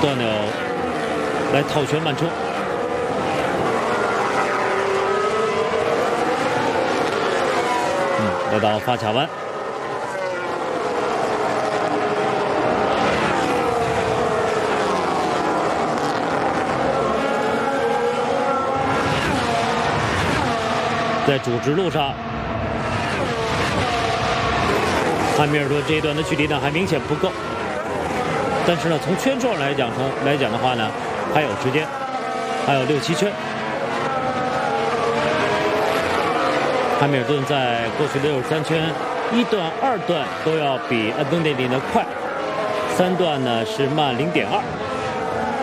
断掉来套圈慢冲。来到发卡弯。在主直路上，汉密尔顿这一段的距离呢还明显不够，但是呢，从圈数来讲的话呢，还有时间，还有6、7圈。汉密尔顿在过去的63圈，1段、2段都要比安东内利呢快，3段呢是慢0.2。